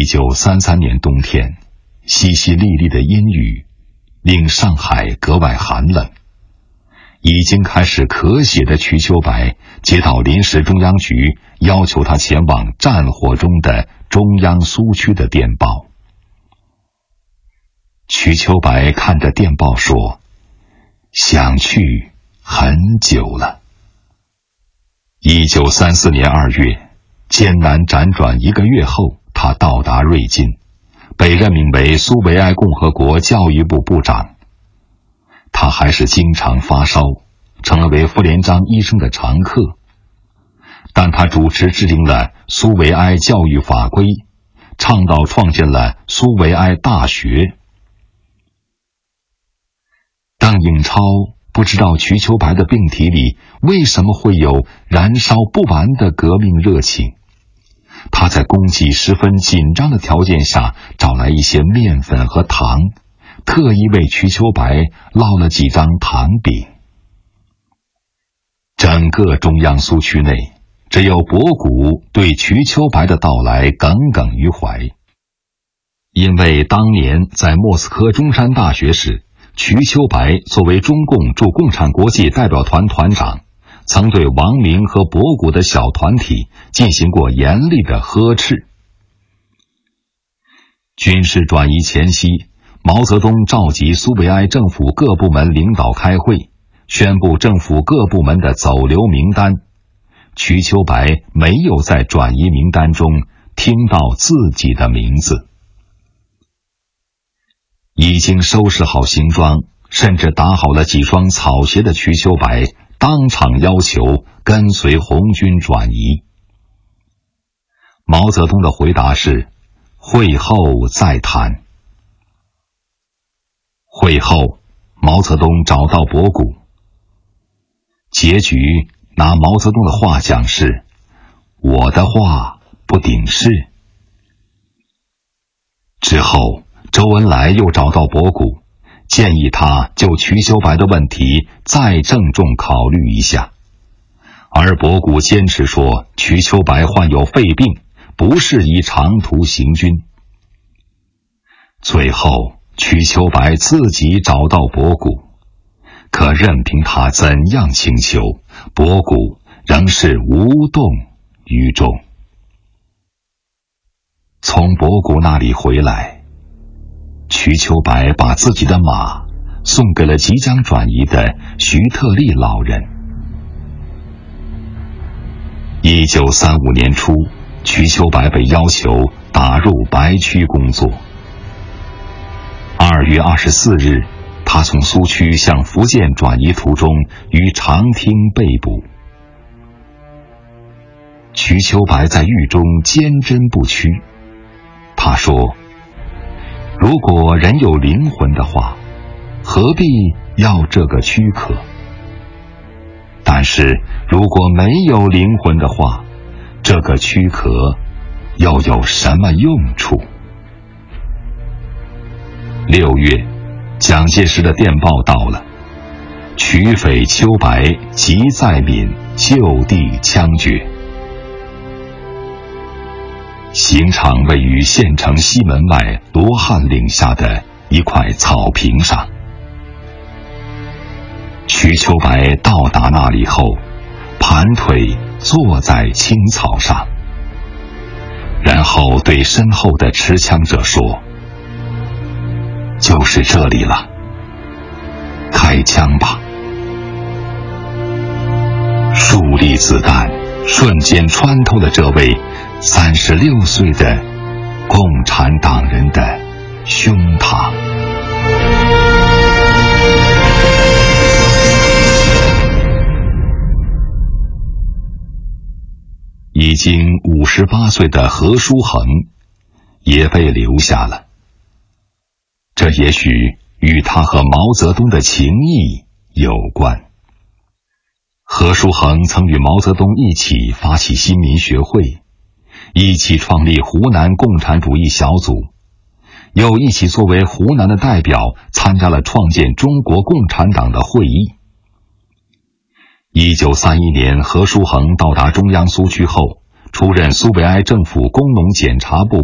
1933年冬天，淅淅沥沥的阴雨令上海格外寒冷。已经开始咳血的瞿秋白接到临时中央局要求他前往战火中的中央苏区的电报。瞿秋白看着电报说：“想去很久了。”1934年2月，艰难辗转1个月后，他到达瑞金，被任命为苏维埃共和国教育部部长。他还是经常发烧，成了为傅连璋医生的常客。但他主持制定了苏维埃教育法规，倡导创建了苏维埃大学。邓颖超不知道瞿秋白的病体里为什么会有燃烧不完的革命热情。他在供给十分紧张的条件下找来一些面粉和糖，特意为瞿秋白烙了几张糖饼。整个中央苏区内，只有博古对瞿秋白的到来耿耿于怀。因为当年在莫斯科中山大学时，瞿秋白作为中共驻共产国际代表团团长，曾对王明和博古的小团体进行过严厉的呵斥。军事转移前夕，毛泽东召集苏维埃政府各部门领导开会，宣布政府各部门的走留名单。瞿秋白没有在转移名单中听到自己的名字。已经收拾好行装，甚至打好了几双草鞋的瞿秋白当场要求跟随红军转移。毛泽东的回答是：会后再谈。会后，毛泽东找到博古。结局拿毛泽东的话讲是：我的话不顶事。之后，周恩来又找到博古，建议他就瞿秋白的问题再郑重考虑一下。而博古坚持说瞿秋白患有肺病，不适宜长途行军。最后，瞿秋白自己找到博古，可任凭他怎样请求，博古仍是无动于衷。从博古那里回来，瞿秋白把自己的马送给了即将转移的徐特立老人。1935年初，瞿秋白被要求打入白区工作。2月24日，他从苏区向福建转移途中于长汀被捕。瞿秋白在狱中坚贞不屈，他说：如果人有灵魂的话，何必要这个躯壳？但是如果没有灵魂的话，这个躯壳又有什么用处？6月，蒋介石的电报到了：瞿匪秋白即在闽就地枪决。刑场位于县城西门外罗汉岭下的一块草坪上。瞿秋白到达那里后，盘腿坐在青草上，然后对身后的持枪者说：就是这里了，开枪吧。数粒子弹瞬间穿透了这位36岁的共产党人的胸膛。已经58岁的何书衡也被留下了，这也许与他和毛泽东的情谊有关。何书衡曾与毛泽东一起发起新民学会，一起创立湖南共产主义小组，又一起作为湖南的代表参加了创建中国共产党的会议。1931年，何书衡到达中央苏区后，出任苏维埃政府工农检察部